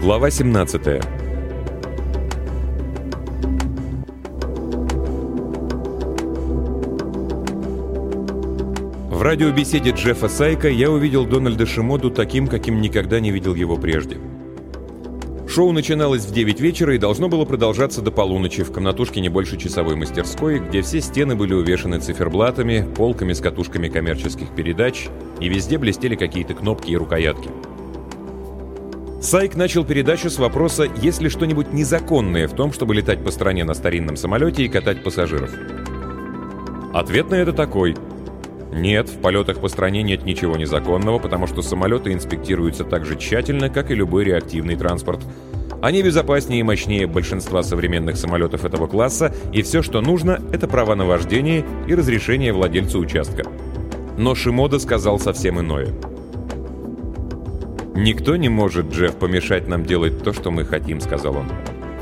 Глава 17. В радиобеседе Джеффа Сайка я увидел Дональда Шимоду таким, каким никогда не видел его прежде. Шоу начиналось в 9 вечера и должно было продолжаться до полуночи в комнатушке не больше часовой мастерской, где все стены были увешаны циферблатами, полками с катушками коммерческих передач, и везде блестели какие-то кнопки и рукоятки. Сайк начал передачу с вопроса, есть ли что-нибудь незаконное в том, чтобы летать по стране на старинном самолете и катать пассажиров. Ответ на это такой: нет, в полетах по стране нет ничего незаконного, потому что самолеты инспектируются так же тщательно, как и любой реактивный транспорт. Они безопаснее и мощнее большинства современных самолетов этого класса, и все, что нужно, это права на вождение и разрешение владельца участка. Но Шимода сказал совсем иное. «Никто не может, Джефф, помешать нам делать то, что мы хотим», — сказал он.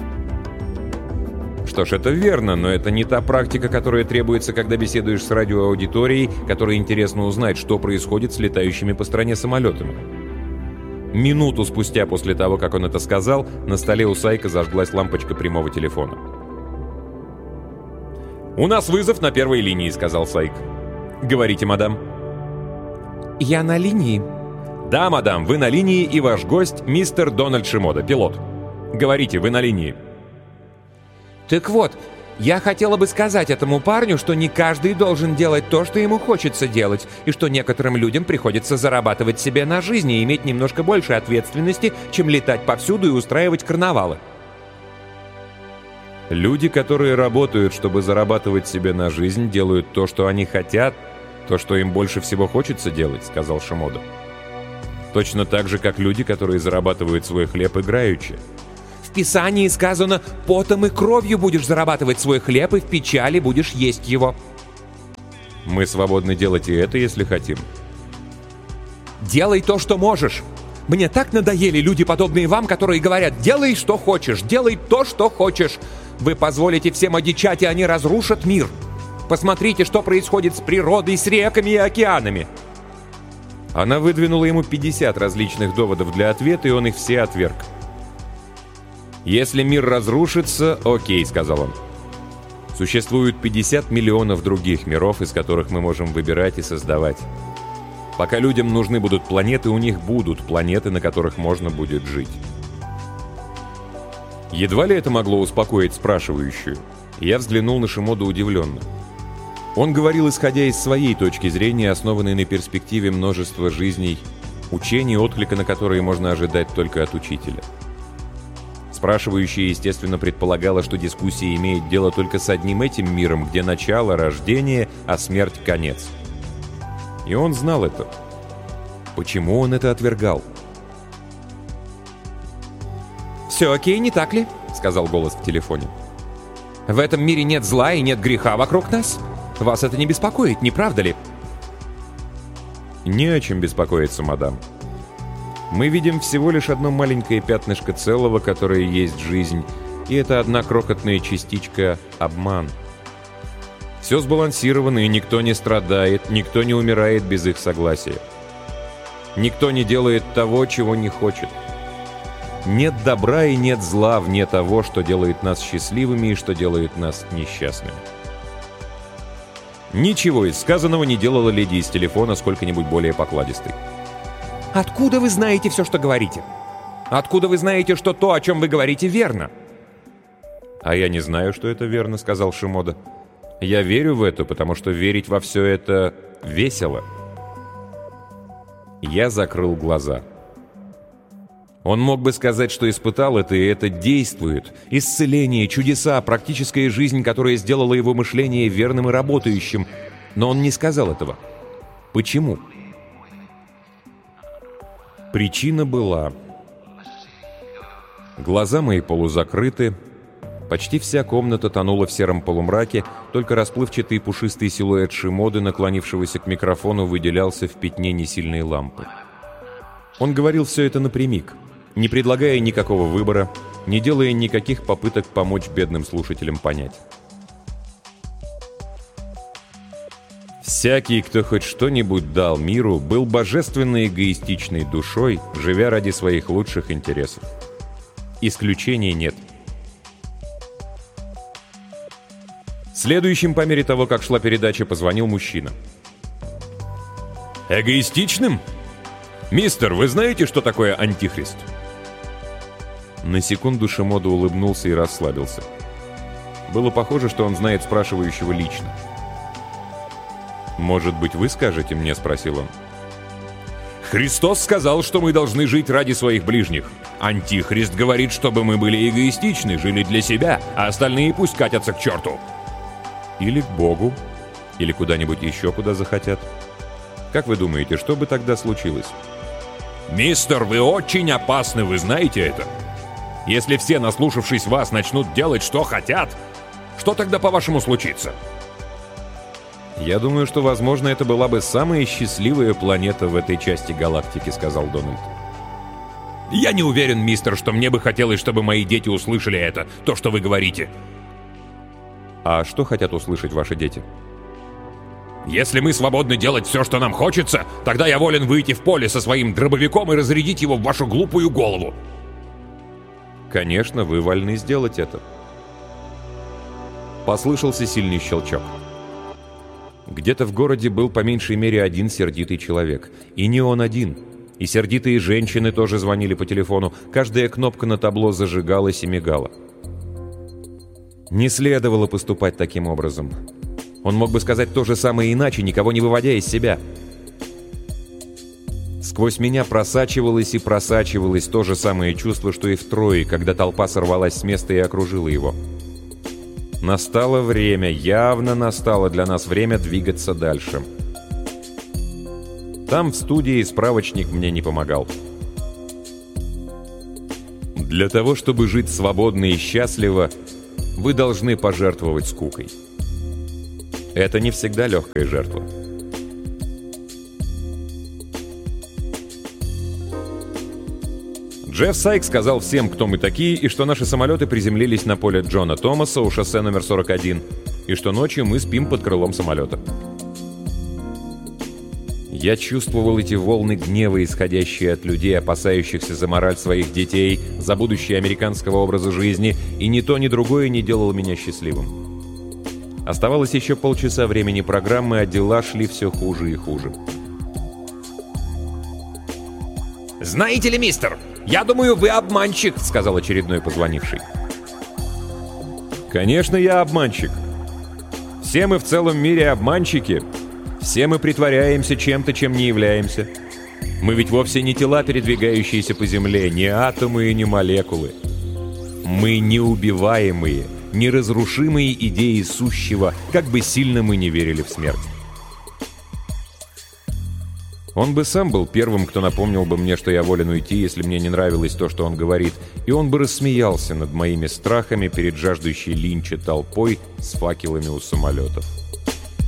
Что ж, это верно, но это не та практика, которая требуется, когда беседуешь с радиоаудиторией, которой интересно узнать, что происходит с летающими по стране самолетами. Минуту спустя после того, как он это сказал, на столе у Сайка зажглась лампочка прямого телефона. «У нас вызов на первой линии», — сказал Сайк. «Говорите, мадам». «Я на линии». «Да, мадам, вы на линии, и ваш гость — мистер Дональд Шимода, пилот. Говорите, вы на линии». «Так вот, я хотела бы сказать этому парню, что не каждый должен делать то, что ему хочется делать, и что некоторым людям приходится зарабатывать себе на жизнь и иметь немножко больше ответственности, чем летать повсюду и устраивать карнавалы». «Люди, которые работают, чтобы зарабатывать себе на жизнь, делают то, что они хотят, то, что им больше всего хочется делать», — сказал Шимода. «Точно так же, как люди, которые зарабатывают свой хлеб играючи». В Писании сказано: «Потом и кровью будешь зарабатывать свой хлеб, и в печали будешь есть его». Мы свободны делать и это, если хотим. «Делай то, что можешь». Мне так надоели люди, подобные вам, которые говорят: «Делай, что хочешь, делай то, что хочешь». Вы позволите всем одичать, и они разрушат мир. Посмотрите, что происходит с природой, с реками и океанами. Она выдвинула ему 50 различных доводов для ответа, и он их все отверг. «Если мир разрушится, окей», — сказал он. «Существует 50 миллионов других миров, из которых мы можем выбирать и создавать. Пока людям нужны будут планеты, у них будут планеты, на которых можно будет жить». Едва ли это могло успокоить спрашивающую. Я взглянул на Шимоду удивленно. Он говорил, исходя из своей точки зрения, основанной на перспективе множества жизней, учений, отклика на которые можно ожидать только от учителя. Спрашивающая, естественно, предполагала, что дискуссия имеет дело только с одним этим миром, где начало — рождение, а смерть — конец. И он знал это. Почему он это отвергал? «Все окей, не так ли?» — сказал голос в телефоне. «В этом мире нет зла и нет греха вокруг нас. Вас это не беспокоит, не правда ли?» «Не о чем беспокоиться, мадам. Мы видим всего лишь одно маленькое пятнышко целого, которое есть жизнь, и это одна крохотная частичка — обман. Все сбалансировано, и никто не страдает, никто не умирает без их согласия. Никто не делает того, чего не хочет. Нет добра и нет зла вне того, что делает нас счастливыми и что делает нас несчастными». Ничего из сказанного не делала леди из телефона сколько-нибудь более покладистой. «Откуда вы знаете все, что говорите? Откуда вы знаете, что то, о чем вы говорите, верно?» «А я не знаю, что это верно», — сказал Шимода. «Я верю в это, потому что верить во все это весело». Я закрыл глаза. Он мог бы сказать, что испытал это, и это действует. Исцеление, чудеса, практическая жизнь, которая сделала его мышление верным и работающим. Но он не сказал этого. Почему? Причина была. Глаза мои полузакрыты. Почти вся комната тонула в сером полумраке, только расплывчатый пушистый силуэт Шимоды, наклонившегося к микрофону, выделялся в пятне несильной лампы. Он говорил все это напрямик, не предлагая никакого выбора, не делая никаких попыток помочь бедным слушателям понять. Всякий, кто хоть что-нибудь дал миру, был божественно эгоистичной душой, живя ради своих лучших интересов. Исключений нет. Следующим по мере того, как шла передача, позвонил мужчина. «Эгоистичным? Мистер, вы знаете, что такое антихрист?» На секунду Шимода улыбнулся и расслабился. Было похоже, что он знает спрашивающего лично. «Может быть, вы скажете мне?» — спросил он. «Христос сказал, что мы должны жить ради своих ближних. Антихрист говорит, чтобы мы были эгоистичны, жили для себя, а остальные пусть катятся к черту. Или к Богу, или куда-нибудь еще, куда захотят. Как вы думаете, что бы тогда случилось?» «Мистер, вы очень опасны, вы знаете это. Если все, наслушавшись вас, начнут делать, что хотят, что тогда, по-вашему, случится?» «Я думаю, что, возможно, это была бы самая счастливая планета в этой части галактики», — сказал Дональд. «Я не уверен, мистер, что мне бы хотелось, чтобы мои дети услышали это, то, что вы говорите». «А что хотят услышать ваши дети?» «Если мы свободны делать все, что нам хочется, тогда я волен выйти в поле со своим дробовиком и разрядить его в вашу глупую голову». «Конечно, вы вольны сделать это». Послышался сильный щелчок. Где-то в городе был по меньшей мере один сердитый человек. И не он один. И сердитые женщины тоже звонили по телефону. Каждая кнопка на табло зажигалась и мигала. Не следовало поступать таким образом. Он мог бы сказать то же самое иначе, никого не выводя из себя. Сквозь меня просачивалось и просачивалось то же самое чувство, что и в Трое, когда толпа сорвалась с места и окружила его. Настало время, явно настало для нас время двигаться дальше. Там, в студии, справочник мне не помогал. Для того, чтобы жить свободно и счастливо, вы должны пожертвовать скукой. Это не всегда легкая жертва. Джефф Сайк сказал всем, кто мы такие, и что наши самолеты приземлились на поле Джона Томаса у шоссе номер 41, и что ночью мы спим под крылом самолета. Я чувствовал эти волны гнева, исходящие от людей, опасающихся за мораль своих детей, за будущее американского образа жизни, и ни то, ни другое не делало меня счастливым. Оставалось еще полчаса времени программы, а дела шли все хуже и хуже. «Знаете ли, мистер, я думаю, вы обманщик», — сказал очередной позвонивший. «Конечно, я обманщик. Все мы в целом мире обманщики. Все мы притворяемся чем-то, чем не являемся. Мы ведь вовсе не тела, передвигающиеся по земле, не атомы и не молекулы. Мы неубиваемые, неразрушимые идеи сущего, как бы сильно мы не верили в смерть». Он бы сам был первым, кто напомнил бы мне, что я волен уйти, если мне не нравилось то, что он говорит, и он бы рассмеялся над моими страхами перед жаждущей линча толпой с факелами у самолетов.